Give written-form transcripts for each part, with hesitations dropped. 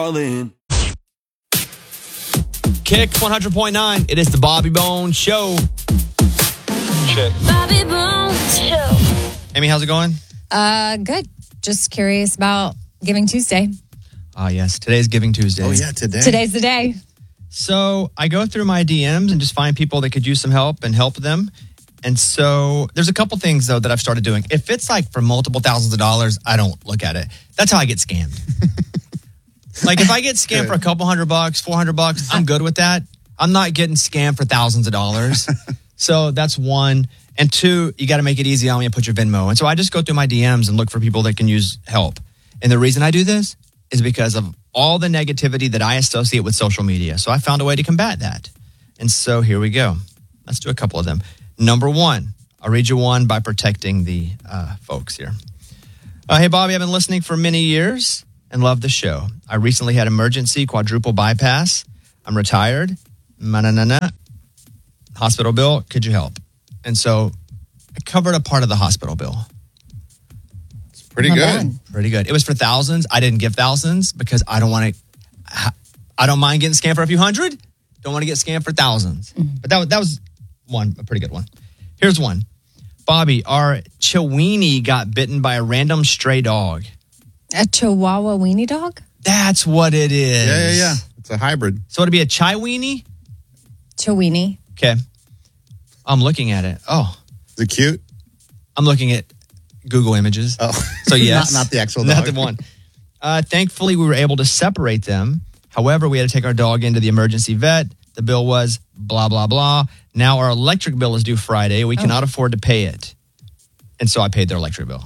Kick 100.9. It is the Bobby Bones Show. Check. Bobby Bones Show. Amy, how's it going? Good. Just curious about Giving Tuesday. Ah, yes. Today's Giving Tuesday. Oh, yeah, today. Today's the day. So I go through my DMs and just find people that could use some help and help them. And so there's a couple things, though, that I've started doing. If it's like for multiple thousands of dollars, I don't look at it. That's how I get scammed. Like if I get scammed for a couple $100, $400, I'm good with that. I'm not getting scammed for thousands of dollars. So that's one. And two, you got to make it easy on me and put your Venmo. And so I just go through my DMs and look for people that can use help. And the reason I do this is because of all the negativity that I associate with social media. So I found a way to combat that. And so here we go. Let's do a couple of them. Number one, I'll read you one by protecting the folks here. Hey, Bobby, I've been listening for many years and love the show. I recently had emergency quadruple bypass. I'm retired. Hospital bill, could you help? And so I covered a part of the hospital bill. It's pretty good. Pretty good. It was for thousands. I didn't give thousands because I don't mind getting scammed for a few hundred. Don't want to get scammed for thousands. But that was one, a pretty good one. Here's one. Bobby, our Chiweenie got bitten by a random stray dog. A Chihuahua weenie dog? That's what it is. Yeah. It's a hybrid. So it'd be a Chiweenie? Chiweenie. Okay. I'm looking at it. Oh. Is it cute? I'm looking at Google Images. Oh. So yes. not the actual dog. Not the one. Thankfully, we were able to separate them. However, we had to take our dog into the emergency vet. The bill was blah, blah, blah. Now our electric bill is due Friday. We cannot afford to pay it. And so I paid their electric bill.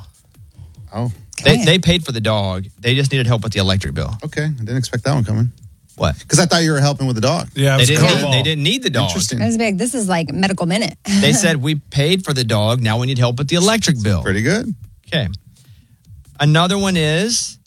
Oh. They paid for the dog. They just needed help with the electric bill. Okay. I didn't expect that one coming. What? Because I thought you were helping with the dog. Yeah, They didn't need the dog. Interesting. That was big. This is like medical minute. They said we paid for the dog. Now we need help with the electric bill. Pretty good. Okay. Another one is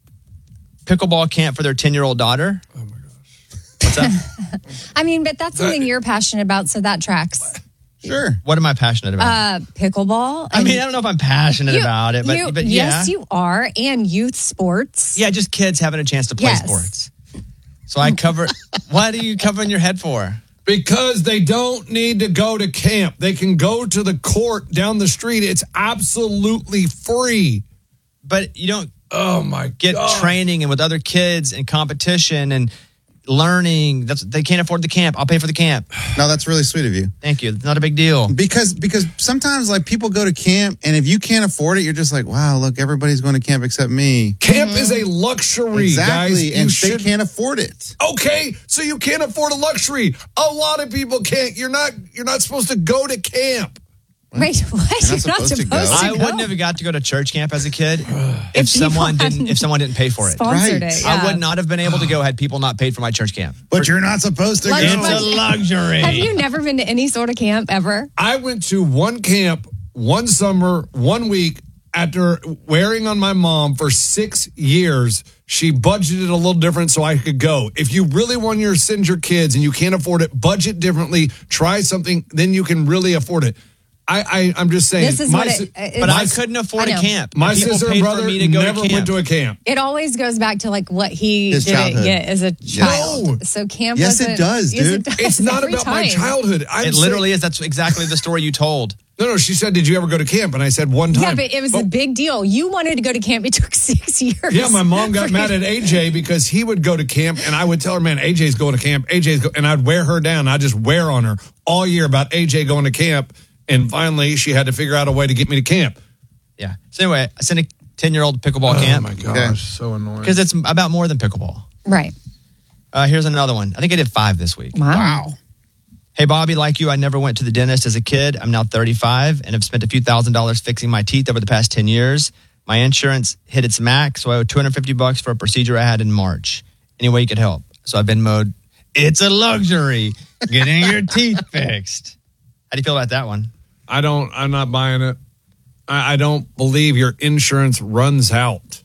pickleball camp for their 10-year-old daughter. Oh, my gosh. What's that? I mean, but that's something you're passionate about, so that tracks. Sure. What am I passionate about? Pickleball. I mean, I don't know if I'm passionate about it, but yeah. Yes, you are. And youth sports. Yeah, just kids having a chance to play Yes. sports. So I cover. What are you covering your head for? Because they don't need to go to camp. They can go to the court down the street. It's absolutely free. But you don't Oh, my get God. training and with other kids and competition and learning. They can't afford the camp. I'll pay for the camp. No, that's really sweet of you. Thank you. It's not a big deal. Because sometimes like people go to camp and if you can't afford it, you're just like, wow, look, everybody's going to camp except me. Camp is a luxury, Exactly. guys. And You they should- can't afford it. Okay, so you can't afford a luxury. A lot of people can't. You're not supposed to go to camp. Wait, what? You're not supposed to go. I wouldn't have got to go to church camp as a kid if someone didn't pay for it. Sponsored Right. it. I Yeah. would not have been able to go had people not paid for my church camp. But you're not supposed to Lunch go. money. It's a luxury. Have you never been to any sort of camp ever? I went to one camp, one summer, 1 week after wearing on my mom for 6 years. She budgeted a little different so I could go. If you really want to send your kids and you can't afford it, budget differently, try something, then you can really afford it. I'm just saying. This is what it- But I couldn't afford I a know. camp. My People sister paid and for brother me to go never to camp. went to a camp. It always goes back to like what he His didn't childhood. get as a child. No. So camp Yes, it wasn't- does, yes, dude. it does It's not every about my time. childhood. It literally is. That's exactly the story you told. No, she said, did you ever go to camp? And I said one time. Yeah, but it was a big deal. You wanted to go to camp. It took 6 years. Yeah, my mom got mad at AJ because he would go to camp, and I would tell her, man, AJ's going to camp. And I'd wear her down. I'd just wear on her all year about AJ going to camp. And finally, she had to figure out a way to get me to camp. Yeah. So anyway, I sent a 10-year-old pickleball camp. Oh, my gosh. Okay. So annoying. Because it's about more than pickleball. Right. Here's another one. I think I did 5 this week. Wow. Hey, Bobby, like you, I never went to the dentist as a kid. I'm now 35 and have spent a few $1,000s fixing my teeth over the past 10 years. My insurance hit its max, so I owe $250 for a procedure I had in March. Any way you could help. So I've been mode. It's a luxury getting your teeth fixed. How do you feel about that one? I'm not buying it. I don't believe your insurance runs out.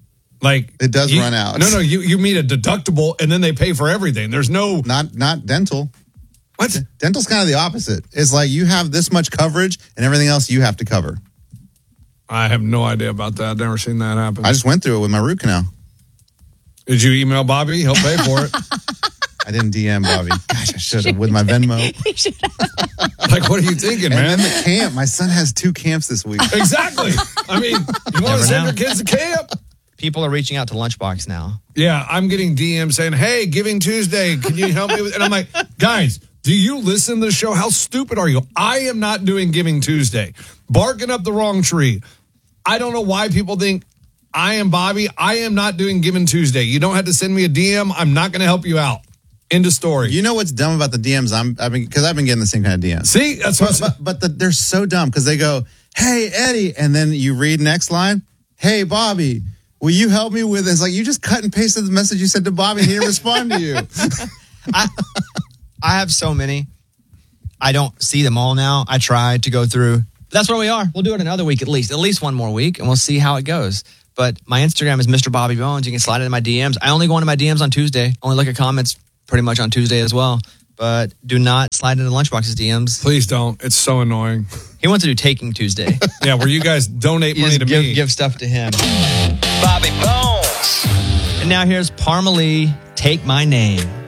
Like It does run out. No, you meet a deductible and then they pay for everything. There's no Not dental. what? Dental's kind of the opposite. It's like you have this much coverage and everything else you have to cover. I have no idea about that. I've never seen that happen. I just went through it with my root canal. Did you email Bobby? He'll pay for it. I didn't DM Bobby. Gosh, I should have with my Venmo. Like, what are you thinking, And man? then the camp. My son has 2 camps this week. Exactly. I mean, you want to Never send know. your kids to camp? People are reaching out to Lunchbox now. Yeah, I'm getting DMs saying, hey, Giving Tuesday, can you help me with? And I'm like, guys, do you listen to the show? How stupid are you? I am not doing Giving Tuesday. Barking up the wrong tree. I don't know why people think I am Bobby. I am not doing Giving Tuesday. You don't have to send me a DM. I'm not going to help you out. End of story. You know what's dumb about the DMs? Because I've been getting the same kind of DMs. See, that's what But they're so dumb because they go, hey, Eddie. And then you read next line, hey, Bobby, will you help me with this? Like, you just cut and pasted the message you sent to Bobby and he didn't respond to you. I have so many. I don't see them all now. I try to go through. That's where we are. We'll do it another week at least one more week, and we'll see how it goes. But my Instagram is Mr. Bobby Bones. You can slide into my DMs. I only go into my DMs on Tuesday. Only look at comments pretty much on Tuesday as well. But do not slide into Lunchbox's DMs. Please don't. It's so annoying. He wants to do Taking Tuesday. Yeah, where you guys donate You money just to me. give stuff to him. Bobby Bones. And now here's Parmalee, Take My Name.